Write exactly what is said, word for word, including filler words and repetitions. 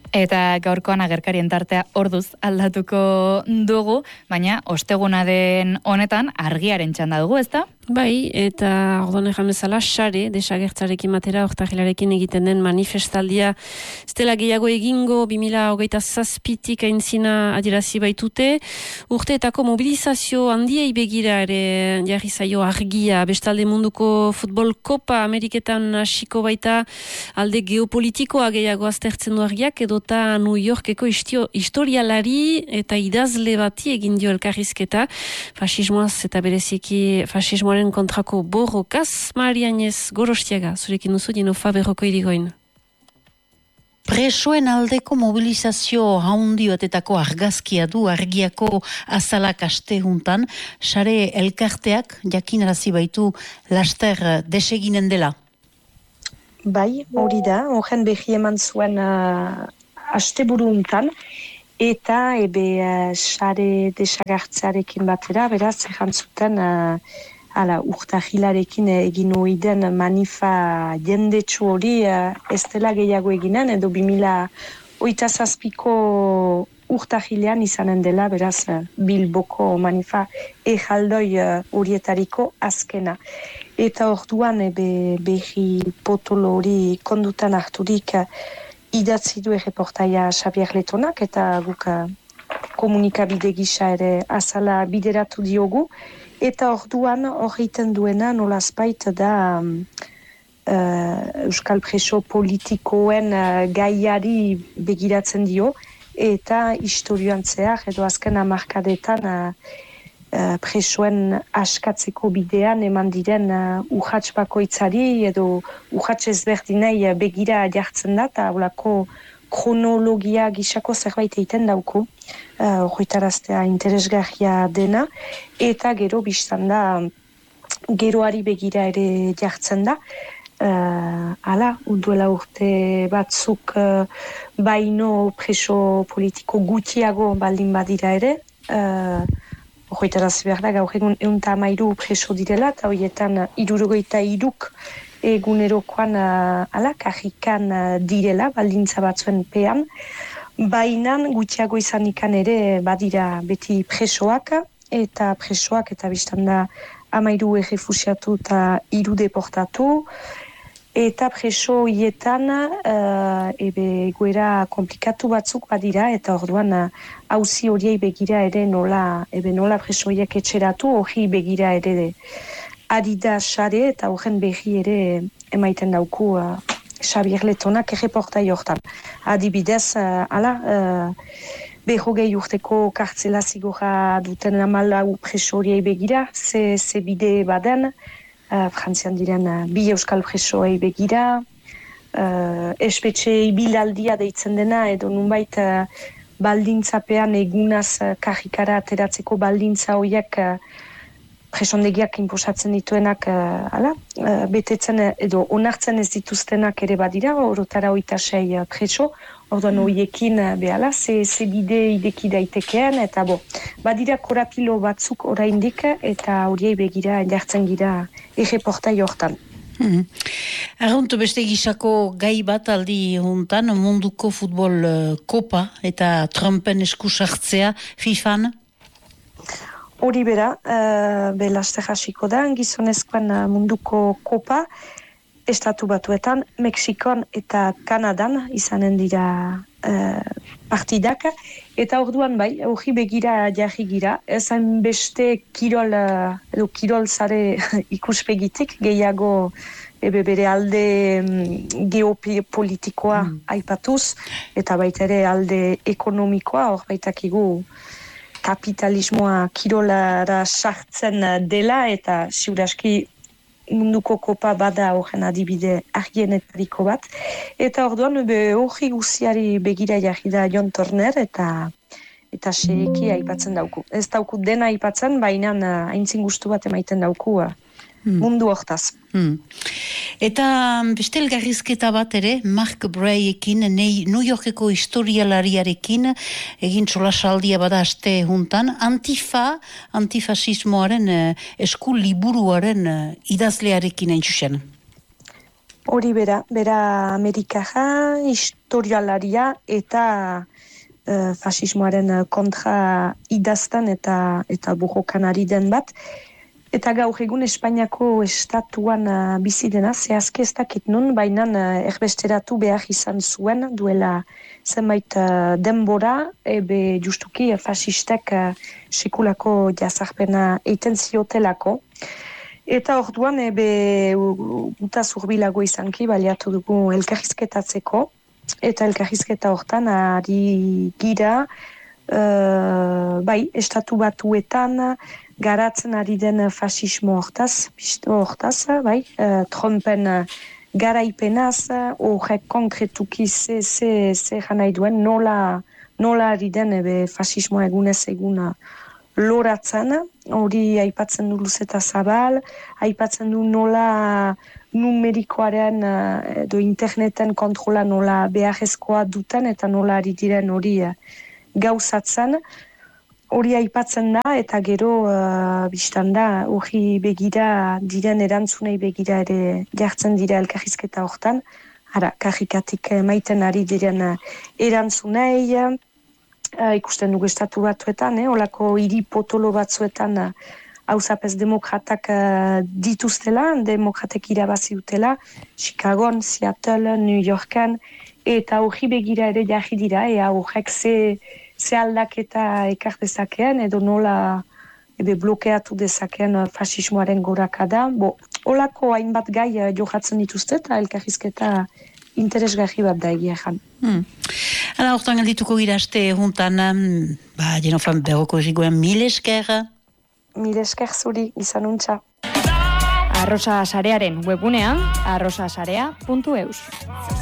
Eta gaurkoan agerkarien tartea orduz aldatuko dugu, baina osteguna den honetan argiaren txanda dugu, ezta? Bai, eta orduan egan bezala, xare, desagertzarekin batera, ortahilarekin egiten den manifestaldia, ez dela gehiago egingo, bi mila hogeita zazpitik aintzina adirazi baitute, urteetako mobilizazio handiei begira ere jarri zaio argia, bestalde munduko futbol kopa Ameriketan hasiko baita alde geopolitikoa gehiago aztertzen du argiak, edota New Yorkeko istio, historialari eta idazle bati egin dio elkarrizketa, fasismoaz eta bereziki fasismoaren kontrako borrokaz, Marianez Gorostiaga, zurekin duzu dino Faberroko irigoin. Presoen aldeko mobilizazio haundioetetako argazkia du argiako azalak aste juntan, sare elkarteak jakinarazi baitu laster deseginen dela. Bai, hori da, horren behi eman zuen uh, aste buru untan, eta ebe uh, sare desagartzearekin batera, beraz, erantzuten uh, Hala, urtahilarekin egin oiden manifa jendetsu hori ez dela gehiago eginen, edo bi mila hogeita zazpiko urtahilean izanen dela, beraz, Bilboko manifa ejaldoi horietariko azkena. Eta orduan, be, behi potolo hori kondutan harturik idatzi du erreportaia Xabier Letonak, eta guk komunikabide gisa ere azala bideratu diogu, eta orduan horreiten duena nolazbait da um, uh, Euskal Preso politikoen uh, gaiari begiratzen dio, eta historioan zehar, edo azken hamarkadetan uh, uh, presoen askatzeko bidean eman diren uh, urrats bakoitzari, edo urrats ezberdinei begira jartzen da, eta holako kronologia gisako zerbait egiten dauku, horretaraztea uh, interesgarria dena, eta gero biztan da, geroari begira ere jartzen da, uh, ala, duela urte batzuk uh, baino preso politiko gutiago baldin badira ere, uh, horretaraz behar da, gaur egun eunta amairu preso direla, eta horietan irurogeita iruk egunerokoan uh, ala, kajikan uh, direla, baldintza batzuen pean, bainan gutxiago izan ikan ere badira beti presoak, eta presoak eta biztan da amairu errefusiatu eta iru deportatu, eta preso hietan uh, ebe goera komplikatu batzuk badira, eta orduan hauzi uh, horiei begira ere nola, ebe nola preso horiek etxeratu, hori begira ere de. Ari da sare eta horren behi ere emaiten dauku uh, Xabier Letonak erreportai hortan. Adibidez, uh, ala, uh, behogei urteko kartzela zigorra duten amalau preso horiei begira, ze, ze bide baden, uh, frantzian diren uh, bi euskal presoei begira, uh, espetxe ibilaldia deitzen dena, edo nunbait uh, baldintzapean egunaz uh, karikara ateratzeko baldintza horiek uh, presondegiak inposatzen dituenak uh, ala, uh, betetzen edo onartzen ez dituztenak ere badira, orotara oita sei uh, preso, orduan horiekin uh, behala, ze, ze bide ideki daitekeen, eta bo, badira korapilo batzuk oraindik, eta horiei begira jartzen gira erreportai hortan. Hmm. Arruntu beste gisako gai bat aldi hontan, munduko futbol uh, kopa eta Trumpen esku sartzea FIFAn? Hori bera, uh, belaste jasiko da, gizonezkoan uh, munduko kopa, estatu batuetan, Mexikon eta Kanadan izanen dira uh, partidak, eta orduan bai, hori begira jarri gira, ezan beste kirol, uh, edo kirol zare ikuspegitik, gehiago ebe bere alde um, geopolitikoa mm. aipatuz, eta baita ere alde ekonomikoa, hor baitakigu kapitalismoa kirolara sartzen dela, eta ziuraski munduko kopa bada horren adibide argienetariko bat. Eta orduan hori guziari begira jarri da Jon Turner, eta eta xereki aipatzen dauku. Ez dauku dena aipatzen, baina haintzin gustu bat emaiten dauku hmm. mundu hortaz. Hmm. Eta beste elgarrizketa bat ere, Mark Brayekin, New Yorkeko historialariarekin, egin solasaldia bada aste juntan, antifa, antifasismoaren esku liburuaren idazlearekin hain zuzen. Hori bera, bera Amerikaja, historialaria eta uh, fasismoaren kontra idazten eta eta borrokan ari den bat. Eta gaur egun Espainiako estatuan uh, bizi dena, zehazki ez dakit nun, baina uh, erbesteratu behar izan zuen, duela zenbait uh, denbora, ebe justuki uh, fasistek uh, sekulako jazarpena eiten ziotelako. Eta orduan, ebe guta zurbilago izanki, baliatu dugu elkarrizketatzeko, eta elkarrizketa hortan ari gira, uh, bai, estatu batuetan, garatzen ari den fasismo hortaz, hortaz, bai, uh, Trumpen uh, garaipenaz, horrek konkretuki ze, ze, ze janai duen, nola, nola ari den ebe fasismoa egunez eguna loratzen, hori aipatzen du luz eta zabal, aipatzen du nola numerikoaren edo interneten kontrola nola beharrezkoa duten eta nola ari diren hori uh, gauzatzen. Hori aipatzen da eta gero uh, biztan da hori begira diren erantzunei begira ere jartzen dira elkarrizketa hortan. Hara, karikatik maiten ari diren uh, erantzunei, uh, ikusten dugu estatu batuetan, eh, olako hiri potolo batzuetan uh, hauzapez demokratak uh, dituztela, demokratek irabazi dutela, Chicagoan, Seattle, New Yorken, eta hori begira ere jarri dira, ea horrek ze ze aldaketa ekar dezakeen, edo nola ebe blokeatu dezakeen fasismoaren gorakada. Bo, olako hainbat gai uh, johatzen dituzte eta elkarrizketa interesgarri bat da egia jan. Hmm. Hala, hortan geldituko gira aste juntan, um, ba, jenofan berroko errigoen mil esker. Mil esker zuri, izan untxa. Arrosa sarearen webunean, arrosasarea puntu eus.